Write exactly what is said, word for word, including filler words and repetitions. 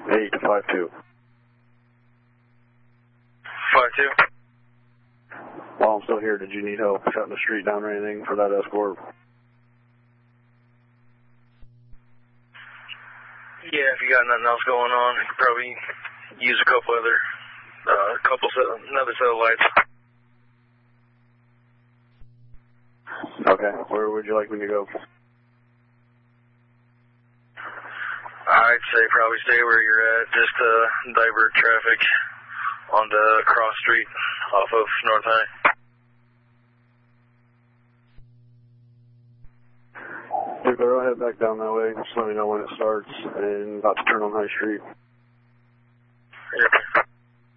eight five two. five two. While I'm still here, did you need help shutting the street down or anything for that escort? Yeah, if you got nothing else going on, you could probably use a couple other, uh, couple set, another set of lights. Okay, where would you like me to go? I'd say probably stay where you're at, just uh, divert traffic onto Cross Street off of North High. If I'll head back down that way, just let me know when it starts and about to turn on High Street. Yeah.